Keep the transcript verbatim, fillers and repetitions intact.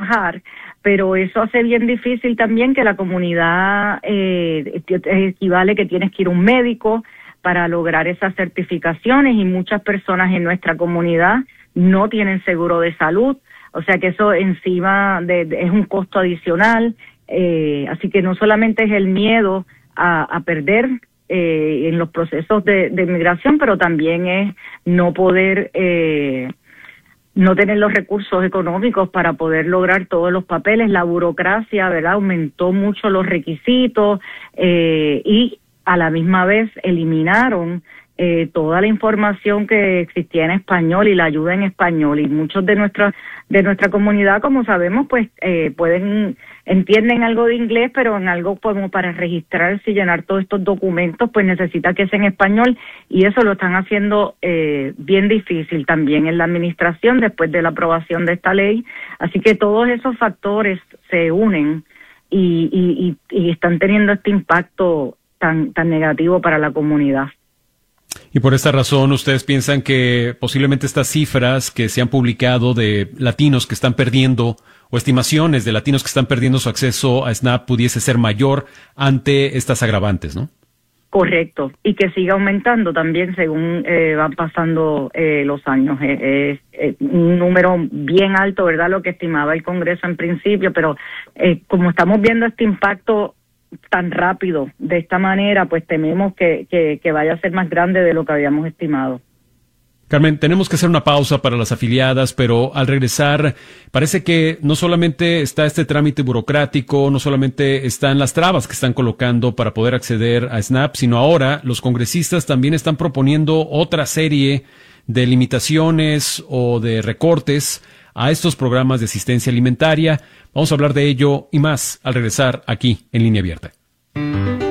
trabajar, pero eso hace bien difícil también que la comunidad eh, equivale que tienes que ir a un médico para lograr esas certificaciones, y muchas personas en nuestra comunidad no tienen seguro de salud, o sea que eso encima de, de, es un costo adicional, eh, así que no solamente es el miedo a, a perder eh, en los procesos de, de inmigración, pero también es no poder, eh, no tener los recursos económicos para poder lograr todos los papeles. La burocracia, ¿verdad?, aumentó mucho los requisitos eh, y a la misma vez eliminaron eh, toda la información que existía en español y la ayuda en español, y muchos de nuestra de nuestra comunidad, como sabemos, pues eh, pueden entienden algo de inglés, pero en algo como para registrarse y llenar todos estos documentos, pues necesita que sea en español, y eso lo están haciendo eh, bien difícil también en la administración después de la aprobación de esta ley. Así que todos esos factores se unen y, y, y, y están teniendo este impacto tan tan negativo para la comunidad. Y por esta razón, ¿ustedes piensan que posiblemente estas cifras que se han publicado de latinos que están perdiendo, o estimaciones de latinos que están perdiendo su acceso a SNAP, pudiese ser mayor ante estas agravantes, ¿no? Correcto, y que siga aumentando también según eh, van pasando eh, los años. Es eh, eh, un número bien alto, ¿verdad?, lo que estimaba el Congreso en principio, pero eh, como estamos viendo este impacto tan rápido de esta manera, pues tememos que, que, que vaya a ser más grande de lo que habíamos estimado. Carmen, tenemos que hacer una pausa para las afiliadas, pero al regresar parece que no solamente está este trámite burocrático, no solamente están las trabas que están colocando para poder acceder a SNAP, sino ahora los congresistas también están proponiendo otra serie de limitaciones o de recortes a estos programas de asistencia alimentaria. Vamos a hablar de ello y más al regresar aquí en Línea Abierta.